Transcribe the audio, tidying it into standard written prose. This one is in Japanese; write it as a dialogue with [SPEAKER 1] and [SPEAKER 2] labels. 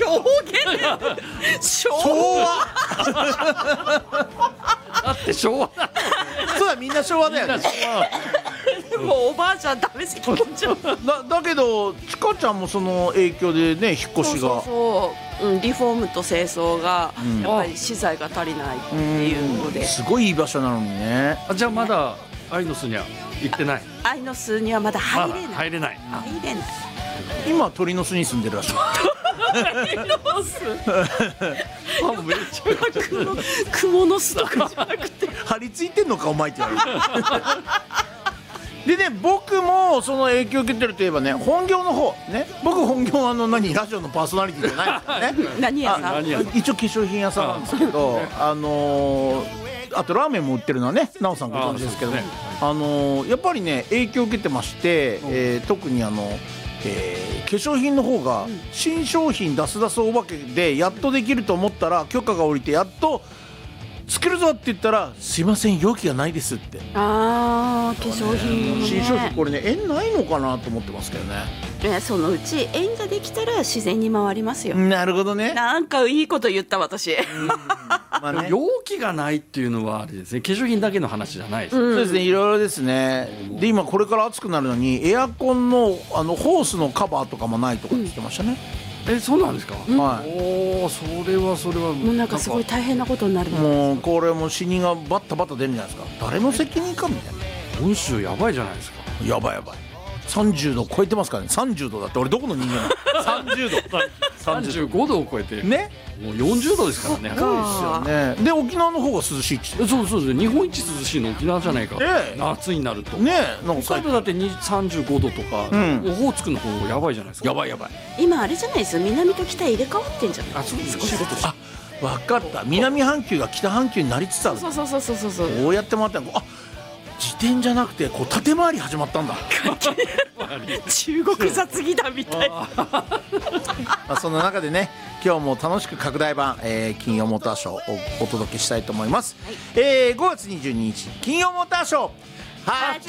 [SPEAKER 1] 昭
[SPEAKER 2] 和
[SPEAKER 3] だって昭和だ
[SPEAKER 2] そうだみんな昭和だよね。
[SPEAKER 1] もうおばあちゃんダメ席こんちゃう
[SPEAKER 2] だけどちかちゃんもその影響でね引っ越しが
[SPEAKER 1] リフォームと清掃がやっぱり資材が足りないっていうので、
[SPEAKER 2] すごいいい場所なのにね。
[SPEAKER 3] じゃあまだアイノスには行ってない。
[SPEAKER 1] アイノスにはまだ入れない、
[SPEAKER 3] 入れない。
[SPEAKER 1] 入れない。
[SPEAKER 2] 今鳥の巣に住んでるらしい。
[SPEAKER 1] 鳥の巣
[SPEAKER 3] めっちゃ
[SPEAKER 1] クモの巣とかじゃなくて
[SPEAKER 2] 張り付いてんのかお前って言われる。でね、僕もその影響を受けてるといえばね、本業の方ね、僕本業はラジオのパーソナリティじゃないですね。
[SPEAKER 1] 何屋さん？
[SPEAKER 2] 一応化粧品屋さんなんですけど、あとラーメンも売ってるのはね、なおさんご存知ですけども、やっぱりね影響を受けてまして、特に化粧品の方が新商品出すお化けでやっとできると思ったら許可が下りてやっと作るぞって言ったらすいません容器がないですって。
[SPEAKER 1] 化粧品ね、
[SPEAKER 2] 新商品これね縁ないのかなと思ってますけどね。
[SPEAKER 1] そのうち縁ができたら自然に回りますよ。
[SPEAKER 2] なるほどね。
[SPEAKER 1] なんかいいこと言った私。
[SPEAKER 2] まあね、
[SPEAKER 3] 容器がないっていうのはあれですね、化粧品だけの話じゃないです、
[SPEAKER 2] そうですね、いろいろですね。で今これから暑くなるのにエアコンのホースのカバーとかもないとかって言ってましたね。
[SPEAKER 3] そうなんですか。
[SPEAKER 2] はい。
[SPEAKER 3] おお、それは
[SPEAKER 1] もうなんかすごい大変なことになる。
[SPEAKER 2] もうこれも死人がバッタバタ出るんじゃないですか。誰の責任かみたいな。
[SPEAKER 3] 本州やばいじゃないですか。
[SPEAKER 2] やばい30度超えてますからね。30度だって俺どこの人間なの。30度
[SPEAKER 3] 35度を超えて
[SPEAKER 2] ね、
[SPEAKER 3] もう40度ですからね。
[SPEAKER 2] そうですよね。で沖縄の方が涼しいっち
[SPEAKER 3] そうです日本一涼しいの沖縄じゃないか、夏になると
[SPEAKER 2] ね。なんか
[SPEAKER 3] 北海道だって35度とか、オホーツクの方やばいじゃないですか。
[SPEAKER 2] やばい
[SPEAKER 1] 今あれじゃないですよ、南と北入れ替わってんじゃない。
[SPEAKER 3] そうです
[SPEAKER 1] 少しずつ。
[SPEAKER 2] あ、分かった。南半球が北半球になりつつある。
[SPEAKER 1] そう
[SPEAKER 2] こうやってもらったら自転じゃなくてこう縦回り始まったんだ。
[SPEAKER 1] 中国雑技団みたい。
[SPEAKER 2] その中でね、今日も楽しく拡大版、金曜モーターショーをお届けしたいと思います。5月22日金曜モーターショー